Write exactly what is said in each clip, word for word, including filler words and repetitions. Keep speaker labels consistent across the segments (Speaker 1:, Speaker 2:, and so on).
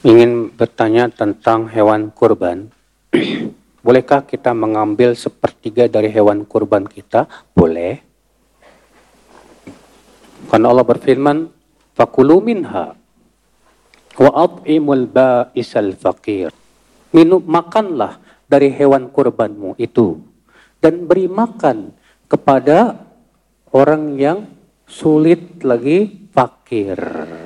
Speaker 1: ingin bertanya tentang hewan kurban. Bolehkah kita mengambil sepertiga dari hewan kurban kita? Boleh. Karena Allah berfirman, "Fakulu minha wa at'imul ba'isal faqir." Minum, makanlah dari hewan kurbanmu itu dan beri makan kepada orang yang sulit lagi fakir.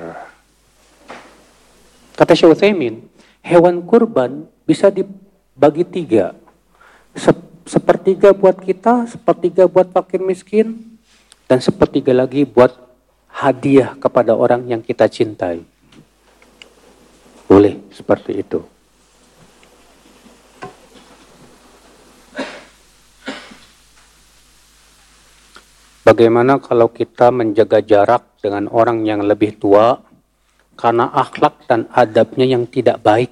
Speaker 1: Kata Syekh Utsaimin, hewan kurban bisa dibagi tiga. Sepertiga buat kita, sepertiga buat fakir miskin, dan sepertiga lagi buat hadiah kepada orang yang kita cintai. Boleh seperti itu. Bagaimana kalau kita menjaga jarak dengan orang yang lebih tua karena akhlak dan adabnya yang tidak baik?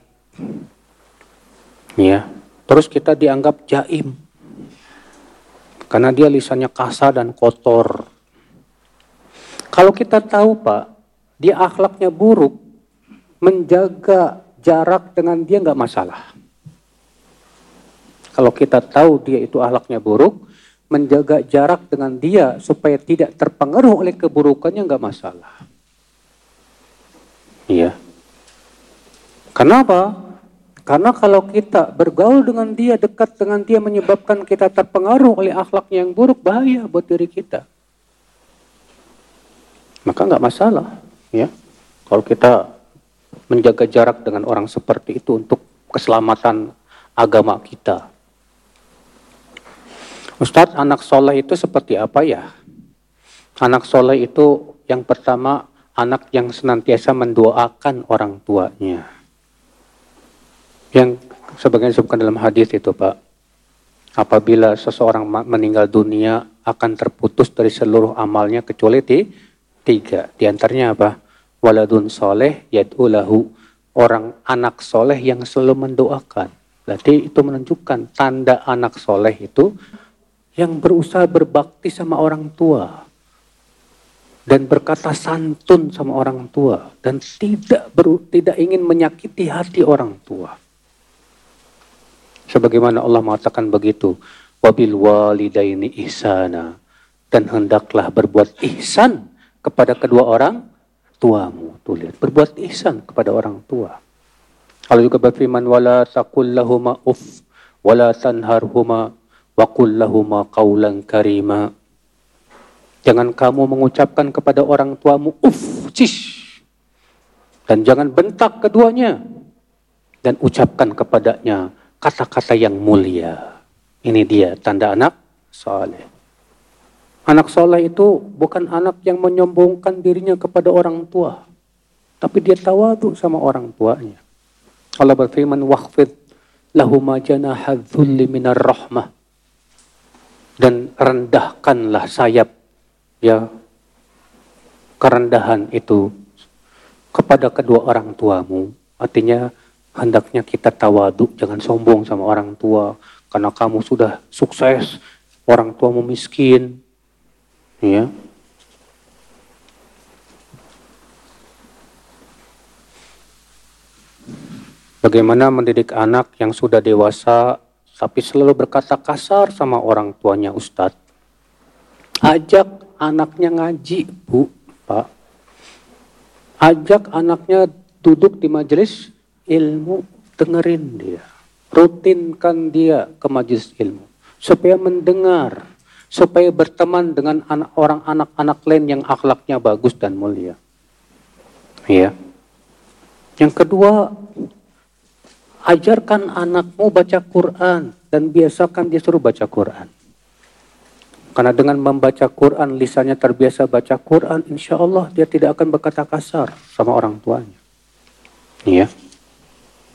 Speaker 1: Ya, terus kita dianggap jaim karena dia lisannya kasar dan kotor. Kalau kita tahu, Pak, dia akhlaknya buruk, menjaga jarak dengan dia nggak masalah. Kalau kita tahu dia itu akhlaknya buruk, menjaga jarak dengan dia supaya tidak terpengaruh oleh keburukannya nggak masalah. Iya. Kenapa? Karena kalau kita bergaul dengan dia, dekat dengan dia, menyebabkan kita terpengaruh oleh akhlaknya yang buruk, bahaya buat diri kita. Maka nggak masalah, ya. Kalau kita menjaga jarak dengan orang seperti itu untuk keselamatan agama kita. Ustadz, anak soleh itu seperti apa ya? Anak soleh itu yang pertama, anak yang senantiasa mendoakan orang tuanya. Yang sebagian disebutkan dalam hadis itu, Pak. Apabila seseorang meninggal dunia akan terputus dari seluruh amalnya kecuali di tiga. Di antaranya apa? Waladun soleh yad'u lahu. Orang anak soleh yang selalu mendoakan. Berarti itu menunjukkan tanda anak soleh itu yang berusaha berbakti sama orang tua. Dan berkata santun sama orang tua. Dan tidak ber, tidak ingin menyakiti hati orang tua. Sebagaimana Allah mengatakan begitu. Wabil walidaini ihsana. Dan hendaklah berbuat ihsan kepada kedua orang tuamu. Tuh lihat, berbuat ihsan kepada orang tua. Allah juga berfirman, wala taqul lahuma uff, wala tanharhuma, wa qul lahuma qawlan karima. Jangan kamu mengucapkan kepada orang tuamu uff, cish. Dan jangan bentak keduanya. Dan ucapkan kepadanya kata-kata yang mulia. Ini dia tanda anak soleh. Anak soleh itu bukan anak yang menyombongkan dirinya kepada orang tua. Tapi dia tawadu sama orang tuanya. Allah berfirman, waqfid lahuma janaha dhulli minar rahmah. Dan rendahkanlah sayap, ya, kerendahan itu kepada kedua orang tuamu. Artinya hendaknya kita tawadu, jangan sombong sama orang tua. Karena kamu sudah sukses, orang tuamu miskin. Ya. Bagaimana mendidik anak yang sudah dewasa tapi selalu berkata kasar sama orang tuanya, Ustadz? Ajak anaknya ngaji, Bu, Pak. Ajak anaknya duduk di majelis ilmu, dengerin dia. Rutinkan dia ke majelis ilmu supaya mendengar, supaya berteman dengan anak, orang anak-anak lain yang akhlaknya bagus dan mulia. Ya. Yang kedua, ajarkan anakmu baca Quran dan biasakan dia suruh baca Quran. Karena dengan membaca Quran, lisannya terbiasa baca Quran, insya Allah dia tidak akan berkata kasar sama orang tuanya. Ya.